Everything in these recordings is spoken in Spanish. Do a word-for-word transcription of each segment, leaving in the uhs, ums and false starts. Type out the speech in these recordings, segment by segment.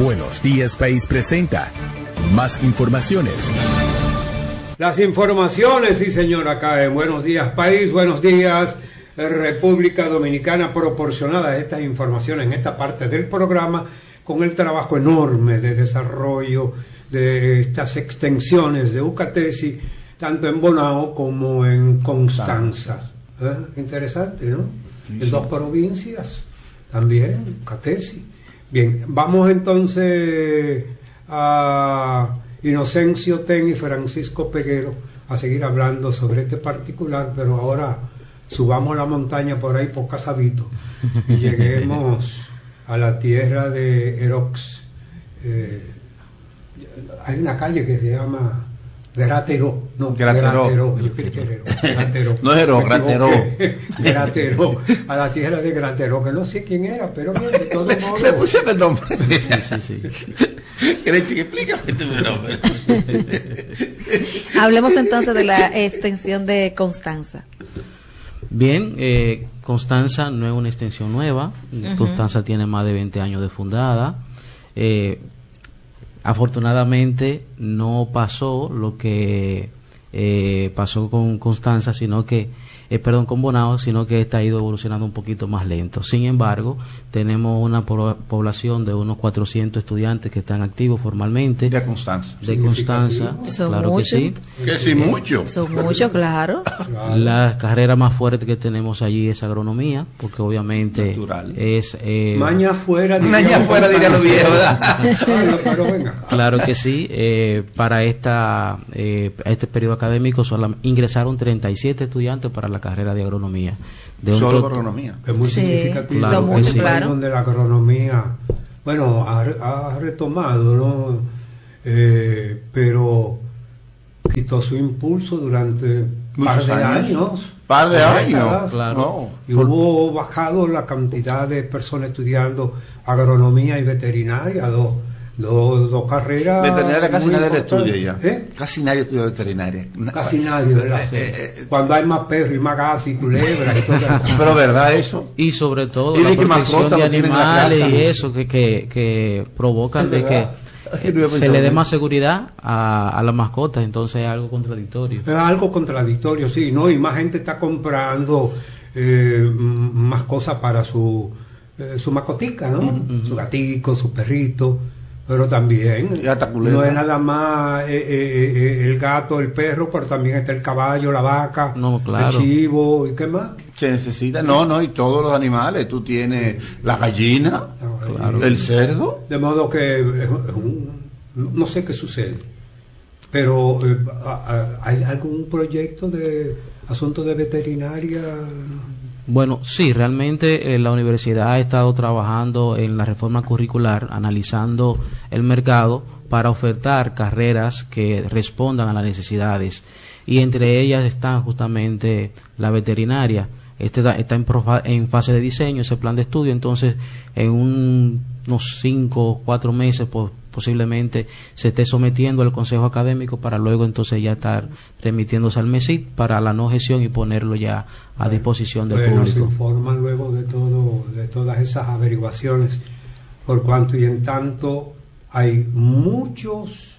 Buenos Días País presenta más informaciones. Las informaciones, sí señor, acá en Buenos Días País, Buenos Días República Dominicana, proporcionadas estas informaciones en esta parte del programa con el trabajo enorme de desarrollo de estas extensiones de UCATESI, tanto en Bonao como en Constanza. ¿Eh? Interesante, ¿no? En dos provincias también, UCATESI. Bien, vamos entonces a Inocencio Ten y Francisco Peguero a seguir hablando sobre este particular, pero ahora subamos la montaña por ahí por Casabito y lleguemos a la tierra de Erox. Eh, hay una calle que se llama Gratero, no, Gratero, Gratero, yo creo que era Gratero. No es Erox, Gratero. Gratero, a la tierra de Gratero, que no sé quién era, pero bien, de todo modo. Le pusiste el nombre. Sí, sí, sí. Crechi, explícame tu nombre. Hablemos entonces de la extensión de Constanza. Bien, eh, Constanza no es una extensión nueva. Uh-huh. Constanza tiene más de veinte años de fundada. Eh, afortunadamente no pasó lo que eh, pasó con Constanza, sino que, eh, perdón, con Bonao, sino que esta ha ido evolucionando un poquito más lento. Sin embargo, tenemos una po- población de unos cuatrocientos estudiantes que están activos formalmente. De Constanza. De Constanza, Son claro muchos. que sí. Que sí, mucho. Son muchos, claro. La carrera más fuerte que tenemos allí es agronomía, porque obviamente Natural. es... Eh, Maña fuera, Maña fuera, diría los viejos, ¿verdad? Claro, pero venga. Claro que sí. Eh, para esta eh, este periodo académico solo ingresaron treinta y siete estudiantes para la carrera de agronomía. De un Solo tot- agronomía. Es muy Sí, significativo. claro, son muchos, sí. claro. Donde la agronomía, bueno, ha, ha retomado, ¿no? Eh, pero quitó su impulso durante un par Muchos de años. años. Par de años, décadas, claro. No. Y hubo bajado la cantidad de personas estudiando agronomía y veterinaria, dos, dos, dos carreras. Veterinaria casi muy nadie la importantes. estudia ya. ¿Eh? Casi nadie estudia veterinaria. Casi nadie, ¿verdad? Eh, eh, eh, Cuando hay más perros y más gatos y culebras y todo eso. Pero verdad eso. y sobre todo Y la de que protección mascotas de lo tienen en la animales casa. y eso que, que, que provocan Es de que verdad. eh, No había se pensado le dé en más eso. seguridad a, a las mascotas, entonces es algo contradictorio. Es algo contradictorio, sí, ¿no? Y más gente está comprando eh, m- más cosas para su, eh, su mascotica, ¿no? Uh-huh. Su gatico, su perrito, pero también Y hasta culebra. no es nada más eh, eh, eh, el gato, el perro, pero también está el caballo, la vaca, No, claro. el chivo, ¿y qué más? Se necesita, no, no, y todos los animales. Tú tienes la gallina, Claro. el cerdo. De modo que es un- no sé qué sucede, pero eh, a- a- ¿hay algún proyecto de asuntos de veterinaria? Bueno, sí, realmente eh, la universidad ha estado trabajando en la reforma curricular, analizando el mercado para ofertar carreras que respondan a las necesidades, y entre ellas están justamente la veterinaria. Este está, está en, profa- en fase de diseño ese plan de estudio, entonces en un- unos cinco o cuatro meses pues, posiblemente se esté sometiendo al consejo académico para luego entonces ya estar remitiéndose al MESID para la no gestión y ponerlo ya a disposición del Bueno, se público. informan luego de todo, de todas esas averiguaciones, por cuanto y en tanto hay muchos,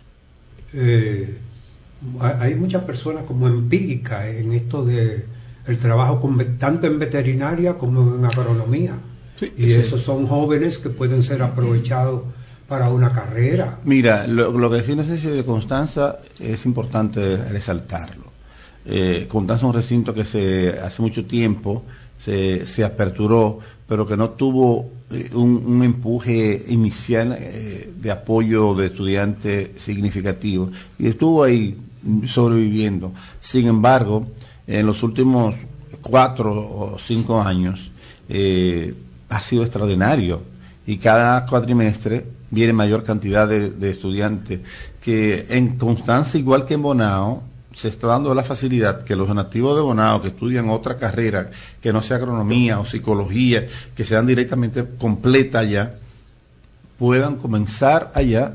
eh, hay hay muchas personas como empíricas en esto de el trabajo con, ve- tanto en veterinaria como en agronomía, Sí, y sí. esos son jóvenes que pueden ser aprovechados para una carrera. Mira, lo, lo que decía Inocencio de Constanza es importante resaltarlo. Eh, Constanza es un recinto que se hace mucho tiempo se, se aperturó, pero que no tuvo eh, un, un empuje inicial eh, de apoyo de estudiantes significativo, y estuvo ahí sobreviviendo. Sin embargo, en los últimos cuatro o cinco años eh, ha sido extraordinario, y cada cuatrimestre viene mayor cantidad de, de estudiantes, que en Constanza, igual que en Bonao, se está dando la facilidad que los nativos de Bonao que estudian otra carrera que no sea agronomía o psicología, que sean directamente completa allá, puedan comenzar allá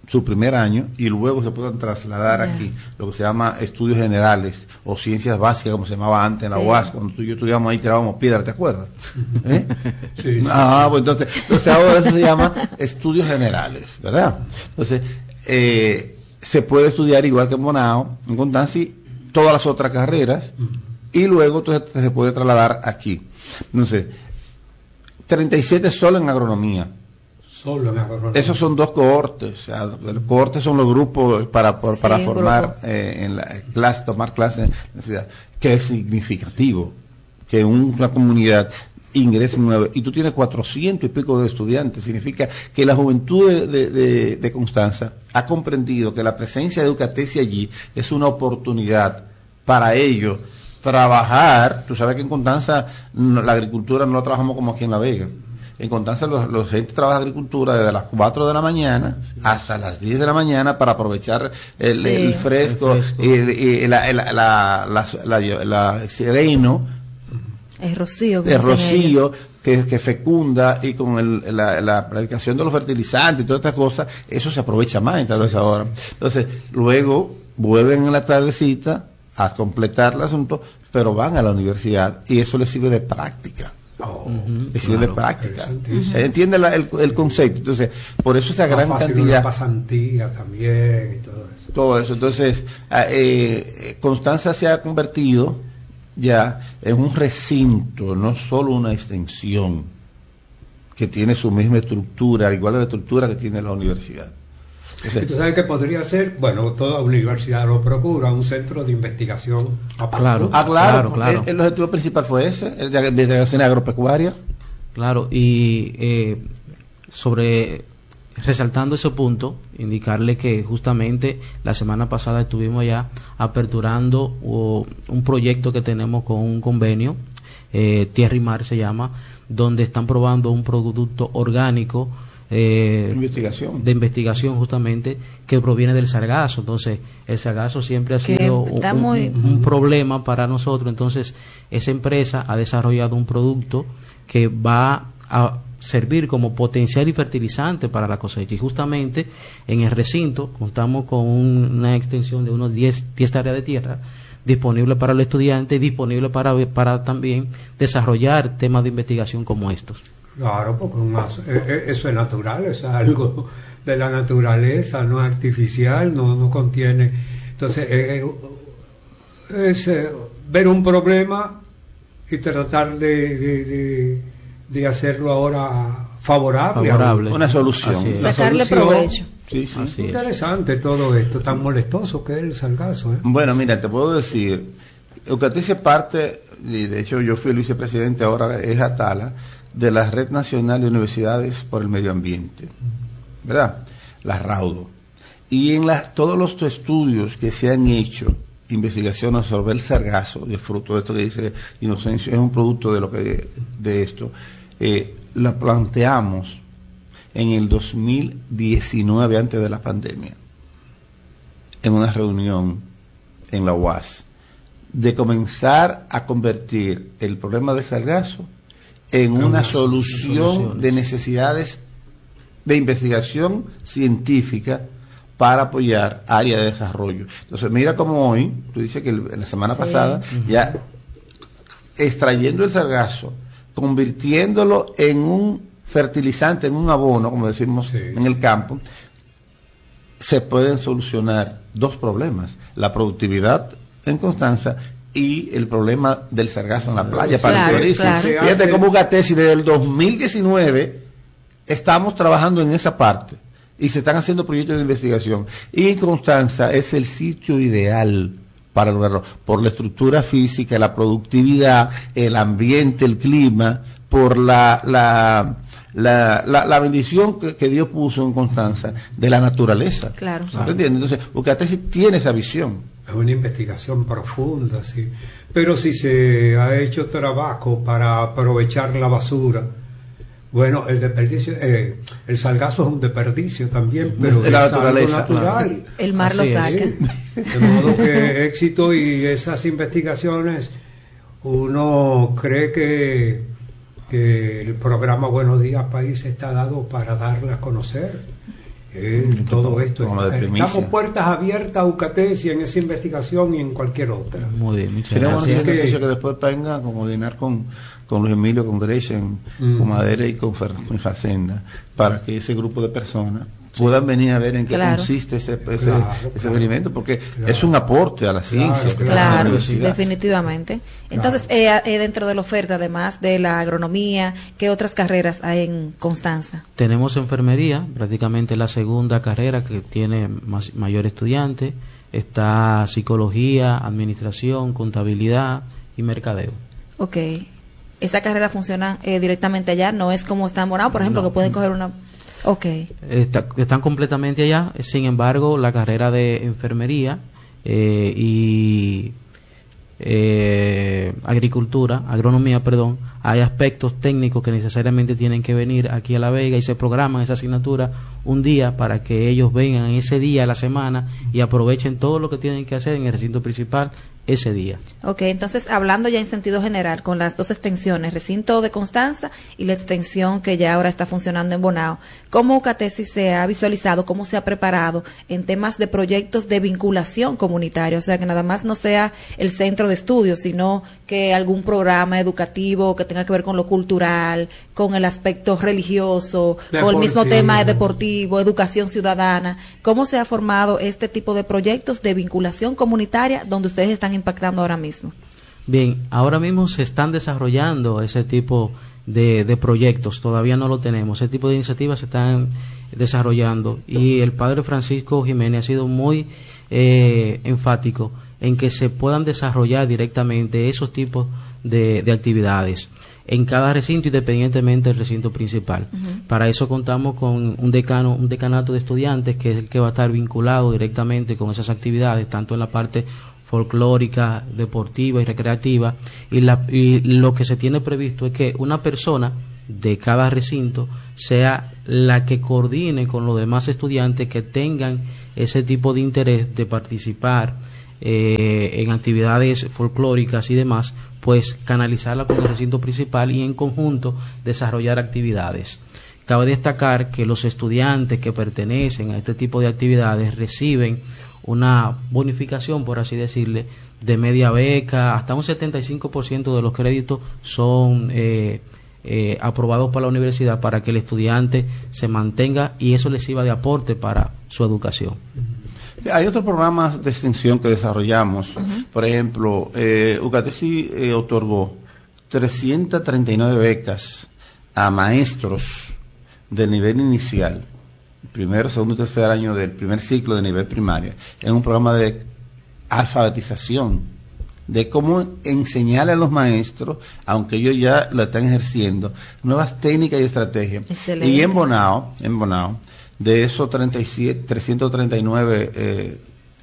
su primer año y luego se puedan trasladar yeah. aquí, lo que se llama estudios generales o ciencias básicas, como se llamaba antes en la sí. U A S, cuando tú y yo estudiábamos ahí tirábamos piedra, ¿te acuerdas? ¿Eh? Sí, sí. Ah, pues entonces, entonces ahora eso se llama estudios generales, ¿verdad? Entonces, eh, se puede estudiar igual que en Bonao, en Constanza, todas las otras carreras, y luego entonces se puede trasladar aquí. Entonces, treinta y siete solo en agronomía. Solo en agronomía. Esos son dos cohortes. O sea, los cohortes son los grupos para para, para sí, formar eh, en la clase, tomar clases en la universidad. Que es significativo que una comunidad ingrese nueve y tú tienes cuatrocientos y pico de estudiantes. Significa que la juventud de, de, de, de Constanza ha comprendido que la presencia de Eucatesi allí es una oportunidad para ellos trabajar. Tú sabes que en Constanza no, la agricultura no la trabajamos como aquí en La Vega. En Constanza los, los gente trabaja agricultura desde las cuatro de la mañana sí. hasta las diez de la mañana para aprovechar el, sí. el fresco, el, fresco. El, el, la, el, la, la, la, la, la, el sereno, el rocío, el rocío que, que fecunda, y con el, la, la aplicación de los fertilizantes y todas estas cosas, eso se aprovecha más en tal vez ahora. Entonces, luego vuelven en la tardecita a completar el asunto, pero van a la universidad y eso les sirve de práctica. Oh, uh-huh, es claro, de práctica. Uh-huh. Entiende la, el, el concepto. Entonces, por eso esa gran cantidad. Una pasantía también y todo eso. Todo eso. Entonces, eh, Constanza se ha convertido ya en un recinto, no solo una extensión que tiene su misma estructura, igual a la estructura que tiene la universidad. Entonces, ¿tú sabes que podría ser? Bueno, toda universidad lo procura, un centro de investigación. Claro, ah, claro, claro, claro. El, el objetivo principal fue ese, el de investigación agropecuaria. Claro, y eh, sobre, resaltando ese punto, indicarle que justamente la semana pasada estuvimos ya aperturando uh, un proyecto que tenemos con un convenio, eh, Tierra y Mar se llama, donde están probando un producto orgánico Eh, investigación. de investigación justamente que proviene del sargazo. Entonces el sargazo siempre ha que sido un, muy... un, un problema para nosotros. Entonces esa empresa ha desarrollado un producto que va a servir como potencial y fertilizante para la cosecha, y justamente en el recinto contamos con un, una extensión de unos diez tareas de tierra disponible para el estudiante y disponible para, para también desarrollar temas de investigación como estos. Claro, porque más, eh, eso es natural, es algo de la naturaleza, no artificial, no, no contiene. Entonces, eh, es eh, ver un problema y tratar de, de, de, de hacerlo ahora favorable. favorable. Una solución. Una Sacarle solución. provecho. Sí, sí. Así interesante es. Todo esto, tan molestoso que es el sargazo. ¿eh? Bueno, mira, te puedo decir, Eucatesi es parte, y de hecho yo fui el vicepresidente, ahora es Atala, de la Red Nacional de Universidades por el Medio Ambiente, ¿verdad? La RAUDO. Y en la, todos los estudios que se han hecho, investigaciones sobre el sargazo, de fruto de esto que dice Inocencio, es un producto de lo que de esto, eh, la planteamos en el dos mil diecinueve, antes de la pandemia, en una reunión en la U A S, de comenzar a convertir el problema del sargazo en una solución de necesidades de investigación científica para apoyar áreas de desarrollo. Entonces, mira cómo hoy, tú dices que el, la semana sí. pasada, uh-huh. ya extrayendo el sargazo, convirtiéndolo en un fertilizante, en un abono, como decimos sí. en el campo, se pueden solucionar dos problemas: la productividad en Constanza y el problema del sargazo en la playa. Claro, para claro. Fíjate cómo Eucatesi desde el dos mil diecinueve estamos trabajando en esa parte y se están haciendo proyectos de investigación, y Constanza es el sitio ideal para lograrlo, por la estructura física, la productividad, el ambiente, el clima, por la la la, la, la bendición que, que Dios puso en Constanza de la naturaleza. Claro. ¿Me entiendes? Entonces, Eucatesi tiene esa visión. Es una investigación profunda, sí. Pero si se ha hecho trabajo para aprovechar la basura, bueno, el desperdicio, eh, el sargazo es un desperdicio también, pero de la naturaleza, natural. Claro. El mar lo saca. Sí. De modo que éxito y esas investigaciones, uno cree que, que el programa Buenos Días País está dado para darlas a conocer Eh, todo esto. Como de primicia. Estamos puertas abiertas a Ucatesi en esa investigación y en cualquier otra. Muy bien, muchas Sería bueno gracias. que, que después venga a coordinar con, con Luis Emilio, con Gretchen, Mm. con Madera y con, Fer- con Facenda, para que ese grupo de personas puedan venir a ver en qué Claro. consiste ese, ese, Claro, ese claro. experimento, porque Claro. es un aporte a la ciencia. Claro, que claro. da la Claro, universidad. definitivamente. Entonces, eh, eh, dentro de la oferta, además de la agronomía, ¿qué otras carreras hay en Constanza? Tenemos enfermería, prácticamente la segunda carrera que tiene más, mayor estudiante. Está psicología, administración, contabilidad y mercadeo. Ok. ¿Esa carrera funciona eh, directamente allá? ¿No es como está en Bonao, por ejemplo, No. que pueden coger una...? Ok. Está- están completamente allá. Sin embargo, la carrera de enfermería eh, y eh, agricultura, agronomía, perdón, hay aspectos técnicos que necesariamente tienen que venir aquí a La Vega y se programan esa asignatura un día para que ellos vengan ese día a la semana y aprovechen todo lo que tienen que hacer en el recinto principal ese día. Ok, entonces hablando ya en sentido general con las dos extensiones, recinto de Constanza y la extensión que ya ahora está funcionando en Bonao, ¿cómo Ucatesi se ha visualizado, cómo se ha preparado en temas de proyectos de vinculación comunitaria? O sea, que nada más no sea el centro de estudios, sino que algún programa educativo que tenga que ver con lo cultural, con el aspecto religioso, con el mismo Deportivo. tema deportivo, educación ciudadana. ¿Cómo se ha formado este tipo de proyectos de vinculación comunitaria donde ustedes están impactando ahora mismo? Bien, ahora mismo se están desarrollando ese tipo de, de proyectos, todavía no lo tenemos, ese tipo de iniciativas se están desarrollando y el padre Francisco Jiménez ha sido muy eh, enfático en que se puedan desarrollar directamente esos tipos de, de actividades en cada recinto independientemente del recinto principal. Uh-huh. Para eso contamos con un decano, un decanato de estudiantes que es el que va a estar vinculado directamente con esas actividades, tanto en la parte folclórica, deportiva y recreativa, y, la, y lo que se tiene previsto es que una persona de cada recinto sea la que coordine con los demás estudiantes que tengan ese tipo de interés de participar eh, en actividades folclóricas y demás, pues canalizarla con el recinto principal y en conjunto desarrollar actividades. Cabe destacar que los estudiantes que pertenecen a este tipo de actividades reciben una bonificación, por así decirle, de media beca, hasta un setenta y cinco por ciento de los créditos son eh, eh, aprobados por la universidad para que el estudiante se mantenga y eso les sirva de aporte para su educación. Hay otros programas de extensión que desarrollamos. Uh-huh. Por ejemplo, eh, Ucatesi eh, otorgó trescientas treinta y nueve becas a maestros del nivel inicial, primero, segundo y tercer año del primer ciclo de nivel primaria, en un programa de alfabetización, de cómo enseñarle a los maestros, aunque ellos ya lo están ejerciendo, nuevas técnicas y estrategias. Excelente. Y en Bonao, en Bonao, de esos treinta y siete, trescientos treinta y nueve eh,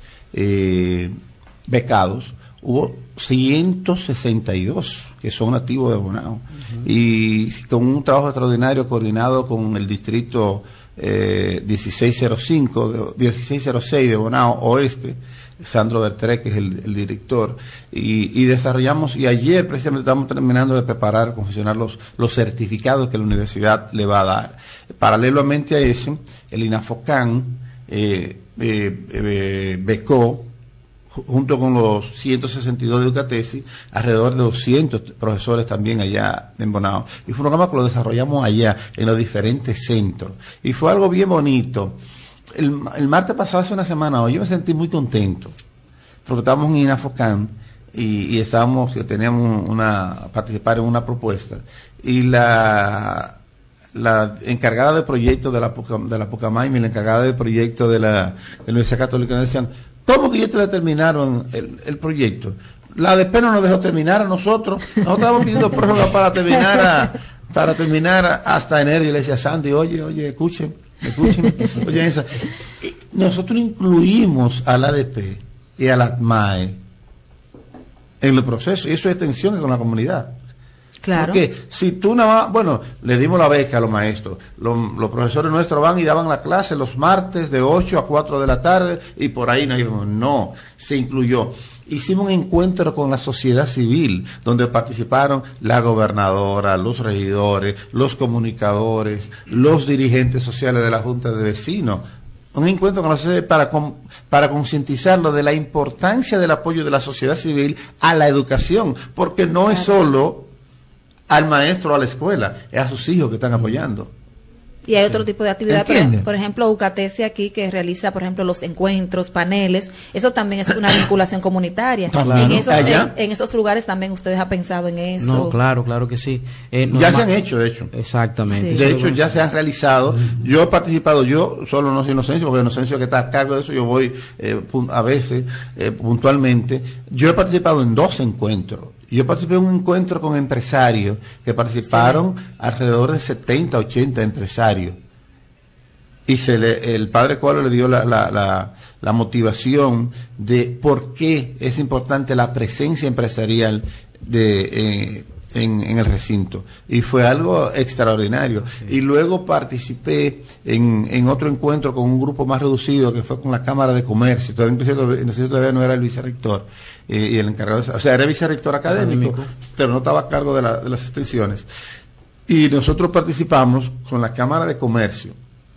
eh, becados, hubo ciento sesenta y dos que son nativos de Bonao. Uh-huh. Y con un trabajo extraordinario coordinado con el distrito eh, dieciséis cero cinco, dieciséis cero seis de Bonao Oeste, Sandro Bertré, que es el, el director, y, y desarrollamos, y ayer precisamente estamos terminando de preparar, confeccionar los, los certificados que la universidad le va a dar. Paralelamente a eso, el INAFOCAN eh, eh, eh, becó, junto con los ciento sesenta y dos de Ucatesi, alrededor de doscientos profesores también allá en Bonao. Y fue un programa que lo desarrollamos allá, en los diferentes centros. Y fue algo bien bonito. El, el martes pasado, hace una semana hoy, yo me sentí muy contento, porque estábamos en INAFOCAN y, y estábamos, que teníamos una, participar en una propuesta. Y la, la encargada de proyecto de la, de la Pucamaima y la encargada de proyecto de la, de la Universidad Católica nos decían, ¿cómo que ya te determinaron el, el proyecto? La A D P no nos dejó terminar a nosotros. Nosotros estábamos pidiendo prórroga para terminar a, para terminar hasta enero. Y le decía a Sandy, oye, oye, escuchen, escuchen, oye, eso. Y nosotros incluimos a la A D P y a la A D M A E en el proceso. Y eso es extensión con la comunidad. Claro. Porque si tú nada más, bueno, le dimos la beca a los maestros, los, los profesores nuestros van y daban la clase los martes de ocho a cuatro de la tarde y por ahí no íbamos. No, se incluyó. Hicimos un encuentro con la sociedad civil, donde participaron la gobernadora, los regidores, los comunicadores, los dirigentes sociales de la Junta de Vecinos un encuentro con la sociedad para, para concientizarlo de la importancia del apoyo de la sociedad civil a la educación, porque no claro. es solo al maestro o a la escuela, es a sus hijos que están apoyando. Y hay otro tipo de actividad, por, por ejemplo, UCATESI aquí que realiza, por ejemplo, los encuentros, paneles, eso también es una vinculación comunitaria. Claro. En, esos, en, en esos lugares también ustedes han pensado en eso. No, claro, claro que sí. Eh, ya se han hecho, de hecho. Exactamente. Sí. De hecho, ya se han realizado. Yo he participado, yo solo no soy Inocencio, porque Inocencio que está a cargo de eso, yo voy eh, a veces, eh, puntualmente. Yo he participado en dos encuentros. Yo participé en un encuentro con empresarios que participaron sí. alrededor de setenta, ochenta empresarios. Y se le, el padre Cuadro le dio la, la, la, la motivación de por qué es importante la presencia empresarial de, eh, en, en el recinto. Y fue algo extraordinario. Sí. Y luego participé en, en otro encuentro con un grupo más reducido que fue con la Cámara de Comercio. Todavía, inclusive, todavía no era el vicerrector. Y el encargado de, o sea, era vicerrector académico, académico, pero no estaba a cargo de, la, de las extensiones. Y nosotros participamos con la Cámara de Comercio,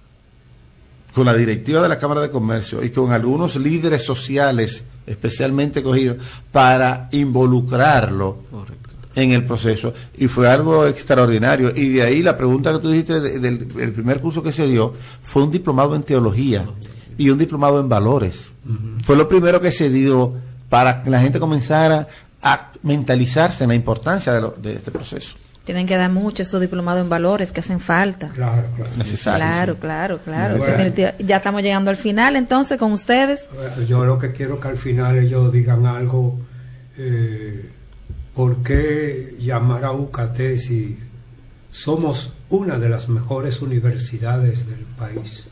con la directiva de la Cámara de Comercio y con algunos líderes sociales especialmente cogidos para involucrarlo Correcto. en el proceso. Y fue algo extraordinario. Y de ahí la pregunta que tú dijiste de, de, del primer curso que se dio fue un diplomado en teología y un diplomado en valores. Uh-huh. Fue lo primero que se dio para que la gente comenzara a mentalizarse en la importancia de, lo, de este proceso. Tienen que dar mucho esos diplomados en valores que hacen falta. Claro, claro. Necesario, claro, sí. claro, claro. Bueno. Ya estamos llegando al final, entonces, con ustedes. Yo lo que quiero que al final ellos digan algo, eh, ¿por qué llamar a UCATESI? Somos una de las mejores universidades del país.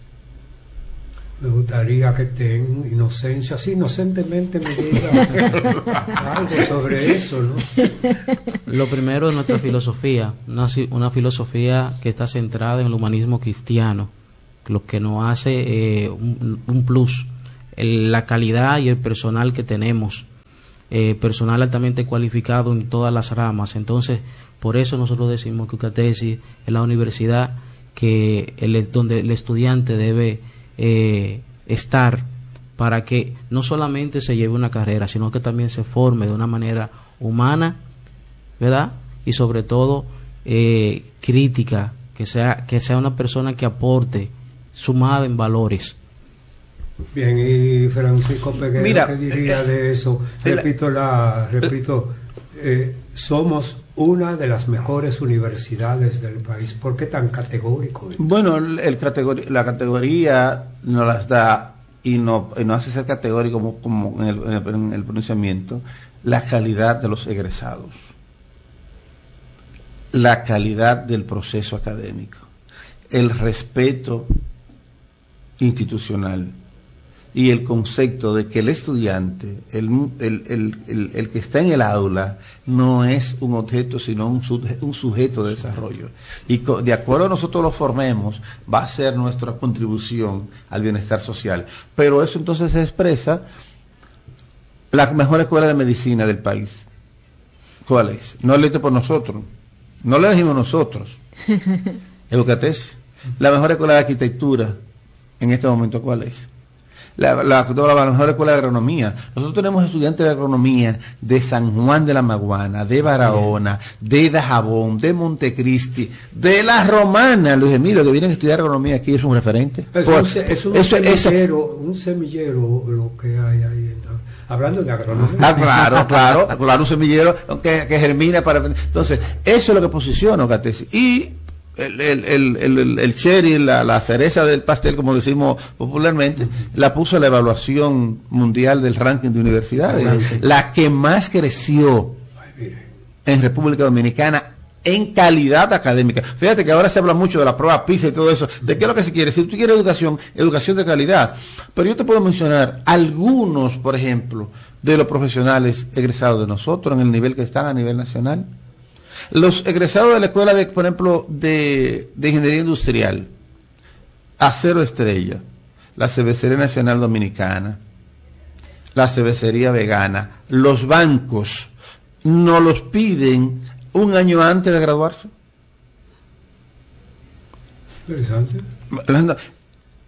Me gustaría que ten Inocencia, así inocentemente me diga algo sobre eso, ¿no? Lo primero es nuestra filosofía, una, una filosofía que está centrada en el humanismo cristiano, lo que nos hace eh, un, un plus, el, la calidad y el personal que tenemos, eh, personal altamente cualificado en todas las ramas. Entonces, por eso nosotros decimos que UCATESI es la universidad que el, donde el estudiante debe Eh, estar para que no solamente se lleve una carrera, sino que también se forme de una manera humana, ¿verdad? Y sobre todo eh, crítica, que sea que sea una persona que aporte, sumada en valores. Bien, y Francisco Peguero, Mira, ¿qué diría de eso? Repito, la, repito eh, somos una de las mejores universidades del país. ¿Por qué tan categórico? Bueno, el, el categori la categoría nos las da y no, y no hace ser categórico como, como en, el, en, el, en el pronunciamiento, la calidad de los egresados, la calidad del proceso académico, el respeto institucional y el concepto de que el estudiante, el, el, el, el, el que está en el aula, no es un objeto, sino un, suje, un sujeto de desarrollo. Y co, de acuerdo a nosotros lo formemos, va a ser nuestra contribución al bienestar social. Pero eso entonces se expresa la mejor escuela de medicina del país. ¿Cuál es? No elegida por nosotros, no la elegimos nosotros. El UCATESI. La mejor escuela de arquitectura en este momento, ¿cuál es? La, la, la mejor escuela de agronomía. Nosotros tenemos estudiantes de agronomía de San Juan de la Maguana, de Barahona, de Dajabón, de Montecristi, de La Romana. Luis Emilio, que vienen a estudiar agronomía aquí, es un referente. Es Por, un, es un eso, semillero, eso, un semillero lo que hay ahí. Hablando de agronomía. Ah, claro, claro, claro, un semillero que, que germina para... Entonces, eso es lo que posiciona UCATESI. Y el, el, el, el, el cherry, la, la cereza del pastel, como decimos popularmente, la puso la evaluación mundial del ranking de universidades, ah, sí. La que más creció en República Dominicana en calidad académica. Fíjate que ahora se habla mucho de la prueba PISA y todo eso, de qué es lo que se quiere. Si tú quieres educación, educación de calidad. Pero yo te puedo mencionar algunos, por ejemplo, de los profesionales egresados de nosotros en el nivel que están a nivel nacional. Los egresados de la escuela, de, por ejemplo, de, de Ingeniería Industrial, Acero Estrella, la Cervecería Nacional Dominicana, la Cervecería Vegana, los bancos nos los piden un año antes de graduarse. Interesante.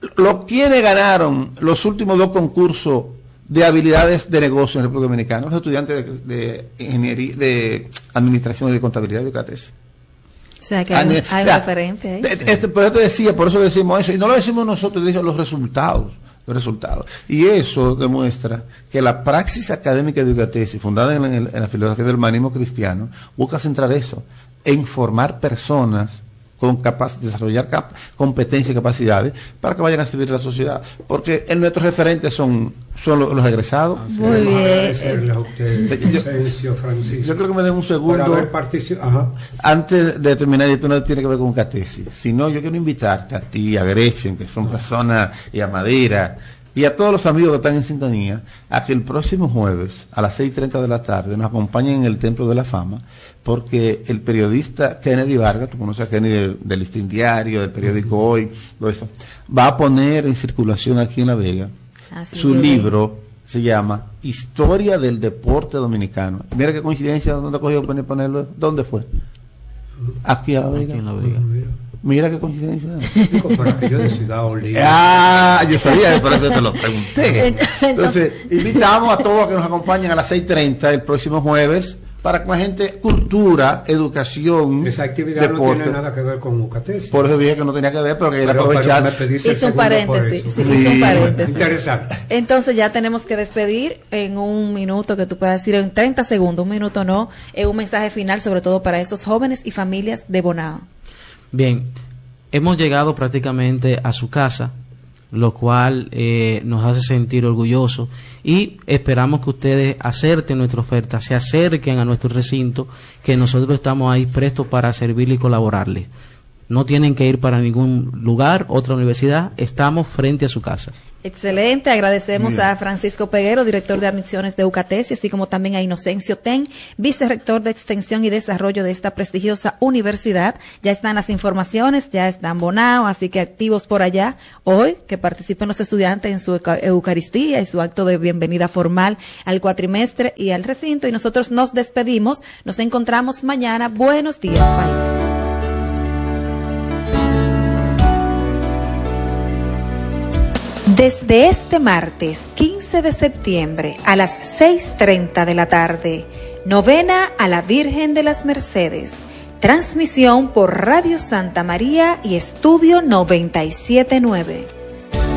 Los quienes ganaron los últimos dos concursos de habilidades de negocio en República Dominicana, los estudiantes de, de ingeniería, de administración y de contabilidad de UCATES. O sea, que hay, un, hay un ya, referente ahí. Este, por eso te decía, por eso decimos eso, y no lo decimos nosotros, decimos los resultados, los resultados. Y eso demuestra que la praxis académica de UCATES, fundada en, en, en la filosofía del humanismo cristiano, busca centrar eso, en formar personas con capaz de desarrollar cap competencias y capacidades para que vayan a servir a la sociedad, porque en nuestros referentes son son los, los egresados. Ah, sí, muy bien. Agradecerle a usted, yo, Vicencio, Francisco, yo creo que me den un segundo por haber participado. Ajá. Antes de terminar, esto no tiene que ver con catesis, sino yo quiero invitarte a ti, a Gretchen, que son personas, y a Madera, y a todos los amigos que están en sintonía, a que el próximo jueves a las seis y treinta de la tarde nos acompañen en el Templo de la Fama, porque el periodista Kennedy Vargas, tú conoces a Kennedy del, del Listín Diario, del periódico Hoy, todo eso, va a poner en circulación aquí en La Vega Así su libro, se llama Historia del Deporte Dominicano. Mira qué coincidencia, ¿dónde cogió para ponerlo? ¿Dónde fue? Aquí a La Vega. Aquí en La Vega. Mira qué coincidencia. Digo, para que yo decida Oli. Ah, yo sabía, por eso te lo pregunté. Entonces, invitamos a todos a que nos acompañen a las seis y treinta el próximo jueves para que la gente, cultura, educación, esa actividad deporte. No tiene nada que ver con UCATES. Por eso dije que no tenía que ver, pero que quería aprovechar. Hizo un paréntesis, sí, hizo un paréntesis. Interesante. Entonces ya tenemos que despedir en un minuto, que tú puedas decir en treinta segundos, un minuto no, en un mensaje final, sobre todo para esos jóvenes y familias de Bonao. Bien, hemos llegado prácticamente a su casa, lo cual eh, nos hace sentir orgullosos y esperamos que ustedes acerten nuestra oferta, se acerquen a nuestro recinto, que nosotros estamos ahí prestos para servirle y colaborarles. No tienen que ir para ningún lugar, otra universidad, estamos frente a su casa. Excelente, agradecemos Bien. a Francisco Peguero, director de admisiones de UCATES, así como también a Inocencio Ten, vicerrector de Extensión y Desarrollo de esta prestigiosa universidad. Ya están las informaciones, ya están Bonao, así que activos por allá. Hoy, que participen los estudiantes en su Eucaristía y su acto de bienvenida formal al cuatrimestre y al recinto. Y nosotros nos despedimos, nos encontramos mañana. Buenos días, país. Desde este martes quince de septiembre a las seis y treinta de la tarde, novena a la Virgen de las Mercedes. Transmisión por Radio Santa María y Estudio noventa y siete punto nueve.